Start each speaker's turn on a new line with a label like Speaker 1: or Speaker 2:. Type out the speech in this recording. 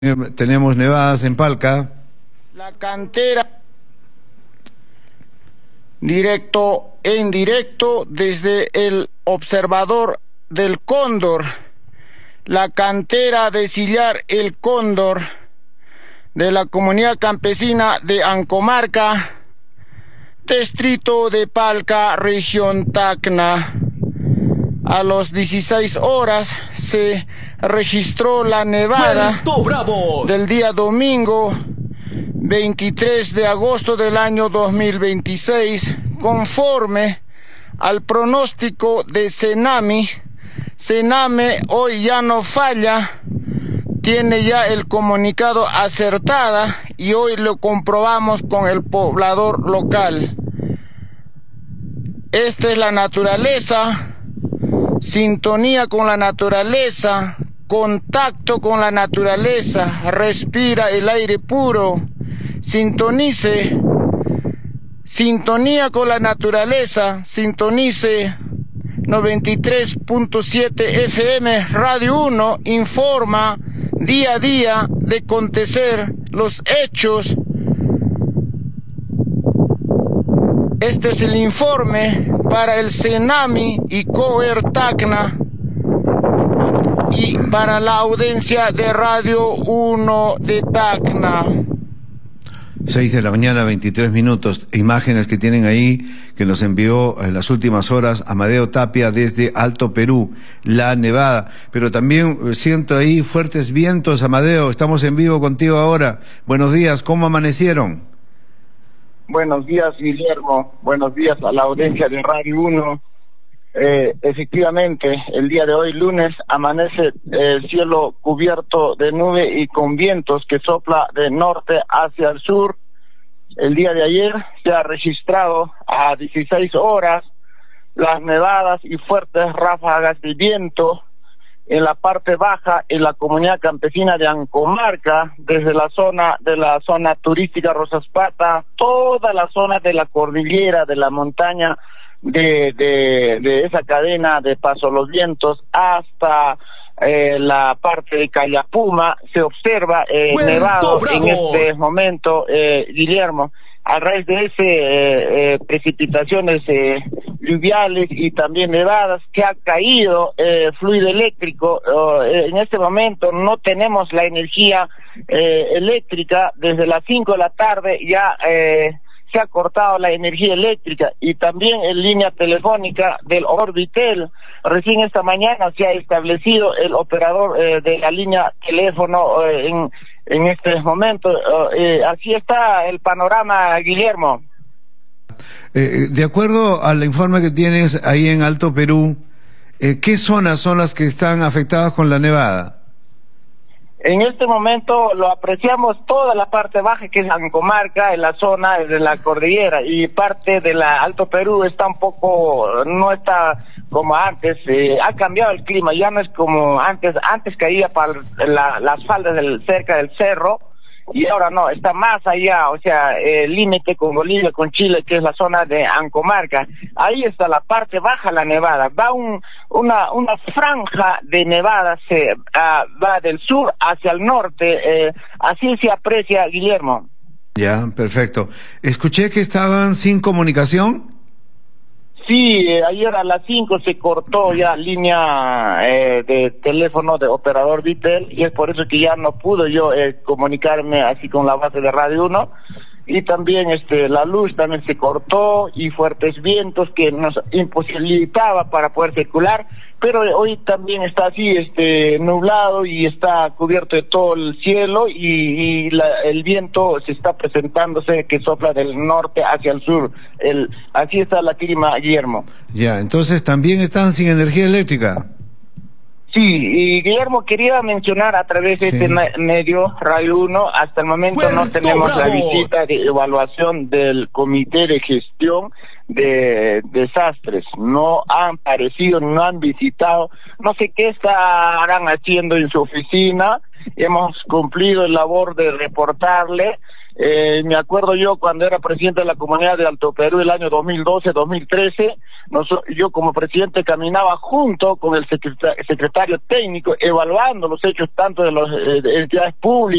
Speaker 1: Tenemos nevadas en Palca.
Speaker 2: La cantera, directo e indirecto desde el observador del Cóndor, la cantera de Sillar El Cóndor de la comunidad campesina de Ancomarca, distrito de Palca, región Tacna. A las 16 horas se registró la nevada del día domingo 23 de agosto del año 2026, conforme al pronóstico de Sename. Sename hoy ya no falla, tiene ya el comunicado acertada y hoy lo comprobamos con el poblador local. Esta es la naturaleza. Sintonía con la naturaleza, contacto con la naturaleza, respira el aire puro, sintonice, sintonía con la naturaleza, sintonice 93.7 FM Radio 1, informa día a día de acontecer los hechos. Este es el informe para el Sename y Cover Tacna y para la audiencia de Radio 1 de Tacna.
Speaker 1: 6 de la mañana, 23 minutos. Imágenes que tienen ahí, que nos envió en las últimas horas Amadeo Tapia desde Alto Perú, la nevada. Pero también siento ahí fuertes vientos, Amadeo. Estamos en vivo contigo ahora. Buenos días, ¿cómo amanecieron?
Speaker 3: Buenos días, Guillermo. Buenos días a la audiencia de Radio 1. Efectivamente, el día de hoy, lunes, amanece el cielo cubierto de nube y con vientos que sopla de norte hacia el sur. El día de ayer se ha registrado a 16 horas las nevadas y fuertes ráfagas de viento en la parte baja, en la comunidad campesina de Ancomarca, desde la zona turística Rosaspata, toda la zona de la cordillera, de la montaña, de esa cadena de Paso Los Vientos hasta la parte de Callapuma, se observa nevado en este momento, Guillermo. A raíz de ese precipitaciones lluviales y también nevadas que ha caído fluido eléctrico, en este momento no tenemos la energía eléctrica. Desde las 5 de la tarde ya se ha cortado la energía eléctrica y también en línea telefónica del Orbitel. Recién esta mañana se ha establecido el operador de la línea teléfono en este momento. Así está el panorama, Guillermo.
Speaker 1: De acuerdo al informe que tienes ahí en Alto Perú, ¿qué zonas son las que están afectadas con la nevada?
Speaker 3: En este momento lo apreciamos toda la parte baja, que es Ancomarca, en la zona de la cordillera, y parte de la Alto Perú está un poco, no está como antes, ha cambiado el clima, ya no es como antes caía para las faldas cerca del cerro, y ahora no, está más allá, o sea, el límite con Bolivia, con Chile, que es la zona de Ancomarca. Ahí está la parte baja, la nevada. Va una franja de nevada, va del sur hacia el norte, así se aprecia, Guillermo.
Speaker 1: Ya, perfecto. Escuché que estaban sin comunicación.
Speaker 3: Sí, ayer a las 5 se cortó ya línea de teléfono de operador Vitel, y es por eso que ya no pude yo comunicarme así con la base de Radio 1, y también la luz también se cortó y fuertes vientos que nos imposibilitaba para poder circular, pero hoy también está así nublado y está cubierto de todo el cielo y el viento se está presentándose que sopla del norte hacia el sur. Así está la clima, Guillermo.
Speaker 1: Ya, entonces también están sin energía eléctrica.
Speaker 3: Sí, y Guillermo, quería mencionar a través de este medio, Radio 1, hasta el momento no tenemos la visita de evaluación del Comité de Gestión de Desastres. No han aparecido, no han visitado, no sé qué estarán haciendo en su oficina. Hemos cumplido el labor de reportarle Me acuerdo yo cuando era presidente de la comunidad de Alto Perú el año 2012-2013, yo como presidente caminaba junto con el secretario técnico evaluando los hechos tanto de las entidades públicas